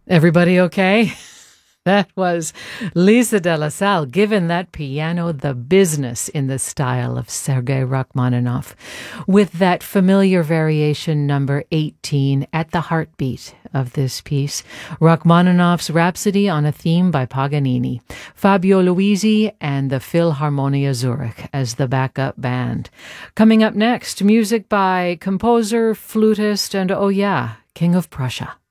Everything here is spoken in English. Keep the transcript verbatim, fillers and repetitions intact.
Everybody okay? That was Lisa de la Salle giving that piano the business in the style of Sergei Rachmaninoff, with that familiar variation number eighteen at the heartbeat of this piece, Rachmaninoff's Rhapsody on a Theme by Paganini, Fabio Luisi and the Philharmonia Zurich as the backup band. Coming up next, music by composer, flutist, and oh yeah, King of Prussia.